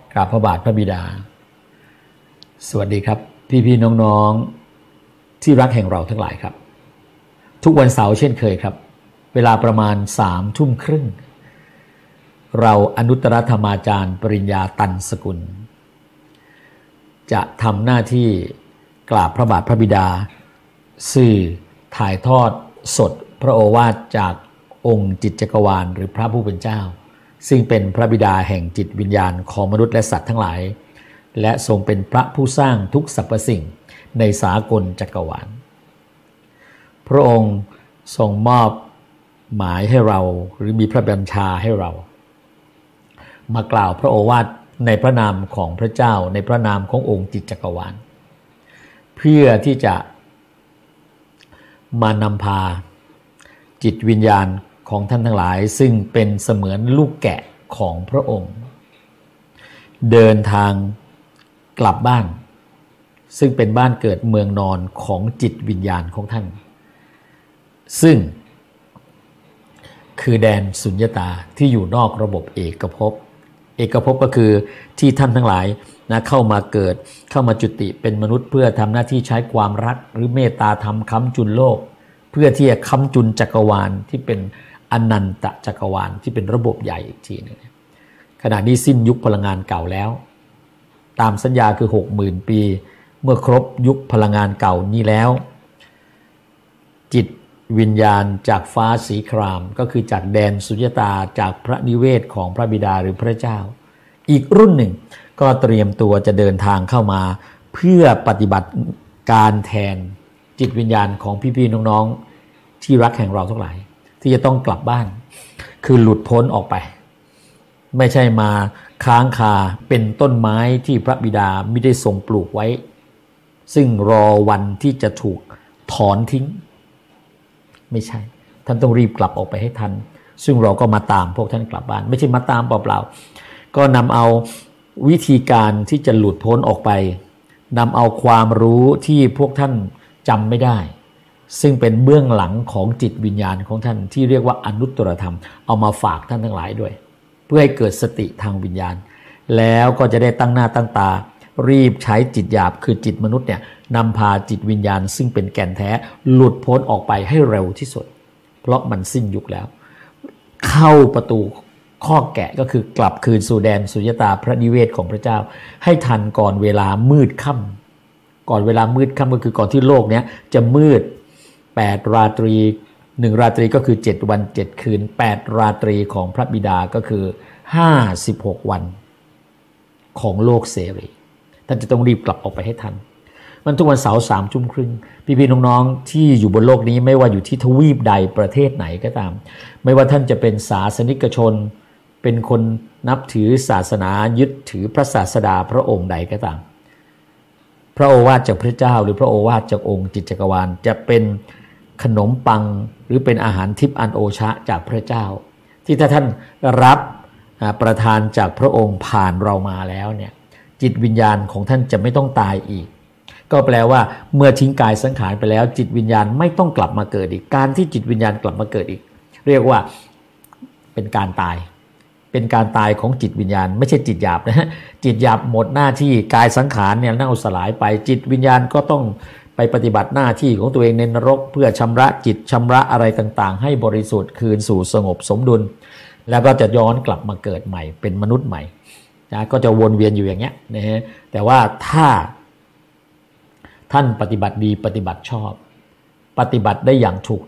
กราบพระบาทพระบิดาสวัสดีครับพี่ๆน้องๆที่รักแห่งเราทั้งหลายครับทุกวันเสาร์เช่นเคยครับเวลาประมาณ21:30เราอนุตตรธรรมาจารย์ปริญญาตันสกุลจะทำหน้าที่กราบพระบาทพระบิดาสื่อถ่ายทอดสดพระโอวาทจากองค์จิตจักรวาลหรือพระผู้เป็นเจ้าซึ่งเป็นพระบิดาแห่งจิตวิญญาณของมนุษย์และสัตว์ทั้งหลายและทรงเป็นพระผู้สร้างทุกสรรพสิ่งในสากลจักรวาลพระองค์ทรงมอบหมายให้เราหรือมีพระบัญชาให้เรามากล่าวพระโอวาทในพระนามของพระเจ้าในพระนามขององค์จิตจักรวาลเพื่อที่จะมานำพาจิตวิญญาณของท่านทั้งหลายซึ่งเป็นเสมือนลูกแกะของพระองค์เดินทางกลับบ้านซึ่งเป็นบ้านเกิดเมืองนอนของจิตวิญญาณของท่านซึ่งคือแดนสุญญตาที่อยู่นอกระบบเอกภพก็คือที่ท่านทั้งหลายนะเข้ามาเกิดเข้ามาจุติเป็นมนุษย์เพื่อทำหน้าที่ใช้ความรักหรือเมตตาธรรมค้ำจุนโลกเพื่อที่จะค้ำจุนจักรวาลที่เป็นอนันตจักรวาลที่เป็นระบบใหญ่อีกทีนึงขณะนี้สิ้นยุคพลังงานเก่าแล้วตามสัญญาคือ 60,000 ปีเมื่อครบยุคพลังงานเก่านี้แล้วจิตวิญญาณจากฟ้าสีครามก็คือจากแดนสุญญตาจากพระนิเวศของพระบิดาหรือพระเจ้าอีกรุ่นหนึ่งก็เตรียมตัวจะเดินทางเข้ามาเพื่อปฏิบัติการแทนจิตวิญญาณของพี่ๆน้องๆที่รักแห่งเราทั้งหลายที่จะต้องกลับบ้านคือหลุดพ้นออกไปไม่ใช่มาค้างคาเป็นต้นไม้ที่พระบิดาไม่ได้ทรงปลูกไว้ซึ่งรอวันที่จะถูกถอนทิ้งไม่ใช่ท่านต้องรีบกลับออกไปให้ทันซึ่งเราก็มาตามพวกท่านกลับบ้านไม่ใช่มาตามเปล่าๆก็นำเอาวิธีการที่จะหลุดพ้นออกไปนำเอาความรู้ที่พวกท่านจำไม่ได้ซึ่งเป็นเบื้องหลังของจิตวิญญาณของท่านที่เรียกว่าอนุตตรธรรมเอามาฝากท่านทั้งหลายด้วยเพื่อให้เกิดสติทางวิญญาณแล้วก็จะได้ตั้งหน้าตั้งตารีบใช้จิตหยาบคือจิตมนุษย์เนี่ยนำพาจิตวิญญาณซึ่งเป็นแก่นแท้หลุดพ้นออกไปให้เร็วที่สุดเพราะมันสิ้นยุคแล้วเข้าประตูข้อแกะก็คือกลับคืนสู่แดนสุญญตาพระนิเวศของพระเจ้าให้ทันก่อนเวลามืดค่ำก่อนเวลามืดค่ำก็คือก่อนที่โลกเนี้ยจะมืด8ราตรี1ราตรีก็คือ7วัน7คืน8ราตรีของพระบิดาก็คือ56วันของโลกเสรีท่านจะต้องรีบกลับออกไปให้ทันมันทุกวันเสาร์21:30พี่ๆน้องๆที่อยู่บนโลกนี้ไม่ว่าอยู่ที่ทวีปใดประเทศไหนก็ตามไม่ว่าท่านจะเป็นศาสนิกชนเป็นคนนับถือศาสนายึดถือพระศาสดาพระองค์ใดก็ตามพระโอวาทจากพระเจ้าหรือพระโอวาทจากองค์จิตจักรวาลจะเป็นขนมปังหรือเป็นอาหารทิพย์อันโอชะจากพระเจ้าที่ถ้าท่านรับประทานจากพระองค์ผ่านเรามาแล้วเนี่ยจิตวิญญาณของท่านจะไม่ต้องตายอีกก็แปลว่าเมื่อทิ้งกายสังขารไปแล้วจิตวิญญาณไม่ต้องกลับมาเกิดอีกการที่จิตวิญญาณกลับมาเกิดอีกเรียกว่าเป็นการตายเป็นการตายของจิตวิญญาณไม่ใช่จิตหยาบนะฮะจิตหยาบหมดหน้าที่กายสังขารเนี่ยเน่าสลายไปจิตวิญญาณก็ต้องไปปฏิบัติหน้าที่ของตัวเองในนรกเพื่อชำระจิตชำระอะไรต่างๆให้บริสุทธิ์คืนสู่สงบสมดุลแล้วก็จะย้อนกลับมาเกิดใหม่เป็นมนุษย์ใหม่นะก็จะวนเวียนอยู่อย่างเงี้ยนะฮะแต่ว่าถ้าท่านปฏิบัติดีปฏิบัติชอบปฏิบัติได้อย่างถูก